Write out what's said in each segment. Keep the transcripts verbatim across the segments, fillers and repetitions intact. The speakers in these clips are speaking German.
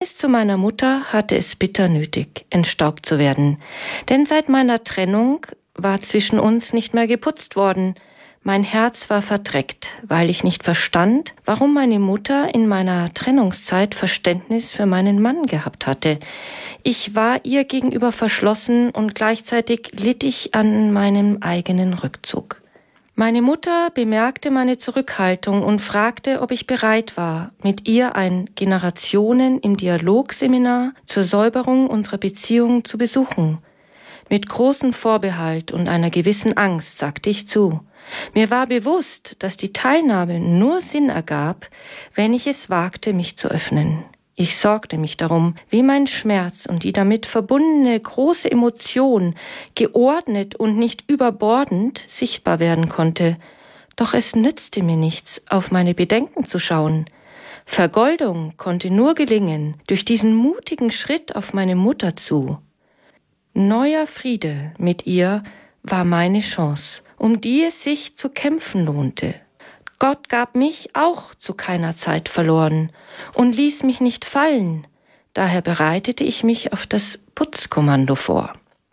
Verhältnis zu meiner Mutter hatte es bitter nötig, entstaubt zu werden. Denn seit meiner Trennung war zwischen uns nicht mehr geputzt worden. Mein Herz war verdreckt, weil ich nicht verstand, warum meine Mutter in meiner Trennungszeit Verständnis für meinen Mann gehabt hatte. Ich war ihr gegenüber verschlossen und gleichzeitig litt ich an meinem eigenen Rückzug. Meine Mutter bemerkte meine Zurückhaltung und fragte, ob ich bereit war, mit ihr ein Generationen im Dialogseminar zur Säuberung unserer Beziehung zu besuchen. Mit großem Vorbehalt und einer gewissen Angst sagte ich zu. Mir war bewusst, dass die Teilnahme nur Sinn ergab, wenn ich es wagte, mich zu öffnen. Ich sorgte mich darum, wie mein Schmerz und die damit verbundene große Emotion geordnet und nicht überbordend sichtbar werden konnte. Doch es nützte mir nichts, auf meine Bedenken zu schauen. Vergoldung konnte nur gelingen durch diesen mutigen Schritt auf meine Mutter zu. Neuer Friede mit ihr war meine Chance, um die es sich zu kämpfen lohnte. Gott gab mich auch zu keiner Zeit verloren und ließ mich nicht fallen. Daher bereitete ich mich auf das Putzkommando vor.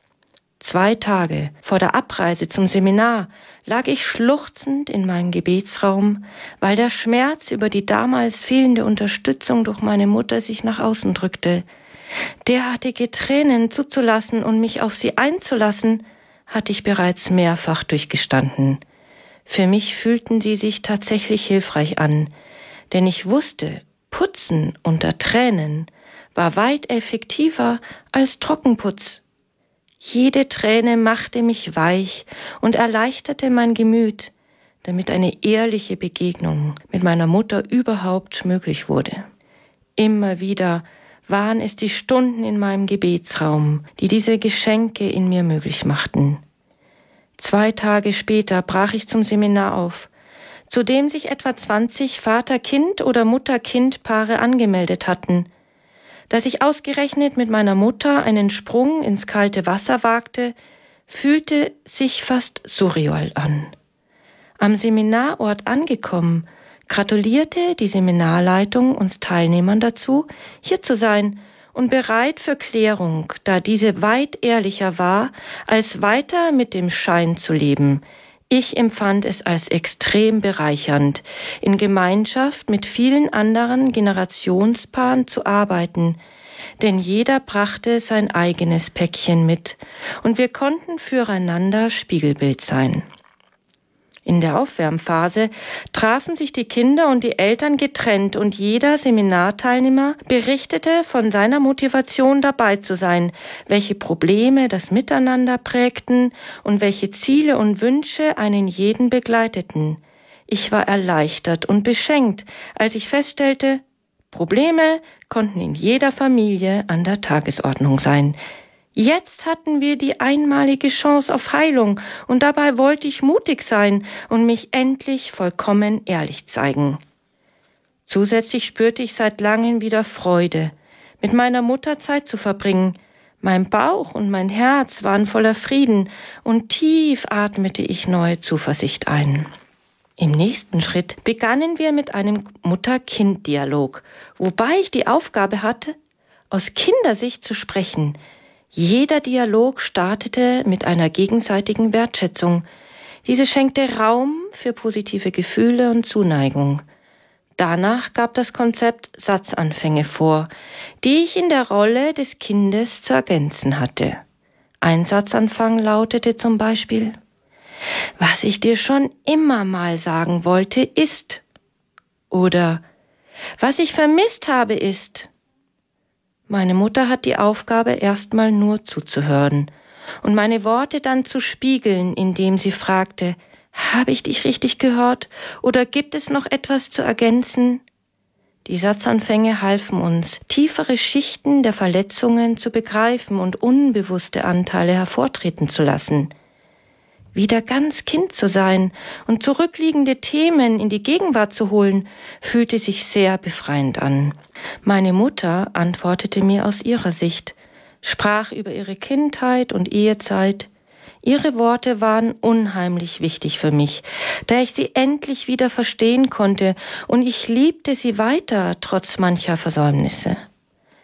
Zwei Tage vor der Abreise zum Seminar lag ich schluchzend in meinem Gebetsraum, weil der Schmerz über die damals fehlende Unterstützung durch meine Mutter sich nach außen drückte. Derartige Tränen zuzulassen und mich auf sie einzulassen, hatte ich bereits mehrfach durchgestanden. Für mich fühlten sie sich tatsächlich hilfreich an, denn ich wusste, Putzen unter Tränen war weit effektiver als Trockenputz. Jede Träne machte mich weich und erleichterte mein Gemüt, damit eine ehrliche Begegnung mit meiner Mutter überhaupt möglich wurde. Immer wieder waren es die Stunden in meinem Gebetsraum, die diese Geschenke in mir möglich machten. Zwei Tage später brach ich zum Seminar auf, zu dem sich etwa zwanzig Vater-Kind- oder Mutter-Kind-Paare angemeldet hatten. Dass ich ausgerechnet mit meiner Mutter einen Sprung ins kalte Wasser wagte, fühlte sich fast surreal an. Am Seminarort angekommen, gratulierte die Seminarleitung uns Teilnehmern dazu, hier zu sein und bereit für Klärung, da diese weit ehrlicher war, als weiter mit dem Schein zu leben. Ich empfand es als extrem bereichernd, in Gemeinschaft mit vielen anderen Generationspaaren zu arbeiten, denn jeder brachte sein eigenes Päckchen mit und wir konnten füreinander Spiegelbild sein. In der Aufwärmphase trafen sich die Kinder und die Eltern getrennt und jeder Seminarteilnehmer berichtete von seiner Motivation dabei zu sein, welche Probleme das Miteinander prägten und welche Ziele und Wünsche einen jeden begleiteten. Ich war erleichtert und beschenkt, als ich feststellte, Probleme konnten in jeder Familie an der Tagesordnung sein. Jetzt hatten wir die einmalige Chance auf Heilung und dabei wollte ich mutig sein und mich endlich vollkommen ehrlich zeigen. Zusätzlich spürte ich seit langem wieder Freude, mit meiner Mutter Zeit zu verbringen. Mein Bauch und mein Herz waren voller Frieden und tief atmete ich neue Zuversicht ein. Im nächsten Schritt begannen wir mit einem Mutter-Kind-Dialog, wobei ich die Aufgabe hatte, aus Kindersicht zu sprechen. Jeder Dialog startete mit einer gegenseitigen Wertschätzung. Diese schenkte Raum für positive Gefühle und Zuneigung. Danach gab das Konzept Satzanfänge vor, die ich in der Rolle des Kindes zu ergänzen hatte. Ein Satzanfang lautete zum Beispiel: Was ich dir schon immer mal sagen wollte, ist. Oder was ich vermisst habe, ist. Meine Mutter hat die Aufgabe, erstmal nur zuzuhören und meine Worte dann zu spiegeln, indem sie fragte, habe ich dich richtig gehört oder gibt es noch etwas zu ergänzen? Die Satzanfänge halfen uns, tiefere Schichten der Verletzungen zu begreifen und unbewusste Anteile hervortreten zu lassen. Wieder ganz Kind zu sein und zurückliegende Themen in die Gegenwart zu holen, fühlte sich sehr befreiend an. Meine Mutter antwortete mir aus ihrer Sicht, sprach über ihre Kindheit und Ehezeit. Ihre Worte waren unheimlich wichtig für mich, da ich sie endlich wieder verstehen konnte und ich liebte sie weiter, trotz mancher Versäumnisse.